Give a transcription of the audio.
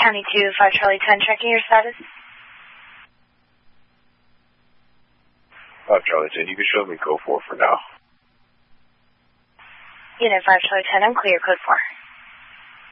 County 2, 5 Charlie 10, checking your status. 5 Charlie 10, you can show me code 4 for now. Unit 5 Charlie 10, I'm clear, code 4.